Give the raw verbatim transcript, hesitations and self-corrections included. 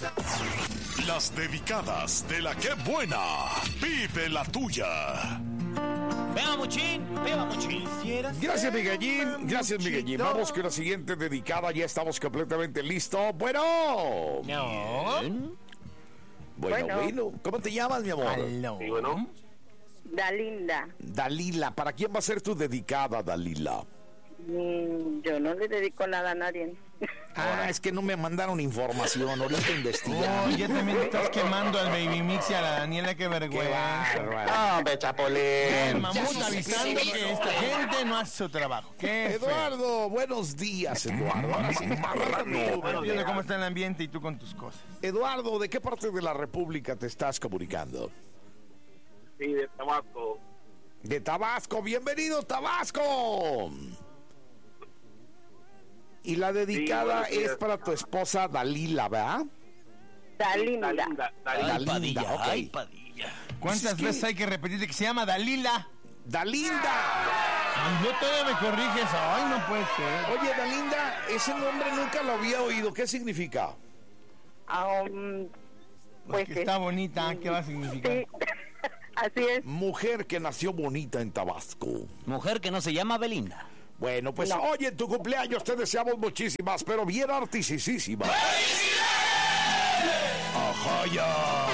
Las dedicadas de la que buena. Vive la tuya. ¡Viva Muchín! ¡Viva Muchín! Gracias, Miguelín. Gracias, Miguelín. Vamos con la siguiente dedicada. Ya estamos completamente listos. Bueno. No. Bueno, Bueno. bueno. ¿Cómo te llamas, mi amor? Aló. Sí, bueno. Dalinda. Dalila. ¿Para quién va a ser tu dedicada, Dalila? Mm, yo no le dedico nada a nadie. Ah, es que no me mandaron información. Ahorita investigan. Oh, ya también te estás quemando al Baby Mix y a la Daniela, qué Qué vergüenza. bárbaro. ¡Hombre, El Chapulín! mamut avisando que esta gente no hace su trabajo. Qué feo. Eduardo, buenos días, Eduardo. Ahora sí, Yo viendo cómo está el ambiente y tú con tus cosas. Eduardo, ¿de qué parte de la República te estás comunicando? Sí, de Tabasco. De Tabasco. Bienvenido, Tabasco. Y la dedicada Sí, buenos días. es para tu esposa Dalila, ¿verdad? Dalinda. Dalinda, Ay, Dalinda. Dalinda, Padilla, ok. ay, Padilla. ¿Cuántas Es que- veces hay que repetirte que se llama Dalila? ¡Dalinda! Ay, yo todavía me corriges. Ay, no puede ser. Oye, Dalinda, ese nombre nunca lo había oído. ¿Qué significa? Ah, um, Pues pues que está bonita, ¿qué va a significar? sí. Así es. Mujer que nació bonita en Tabasco. Mujer que no se llama Belinda. Bueno, pues No. oye, en tu cumpleaños te deseamos muchísimas, pero bien artisísimas. ¡Felicidades! ¡Ajá, ya!